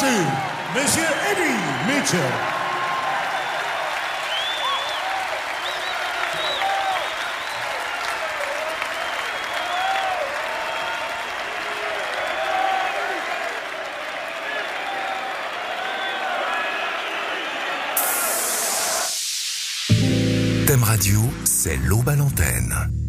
Voici Monsieur Eddie Mitchell. Thème Radio, c'est l'Aube à l'antenne.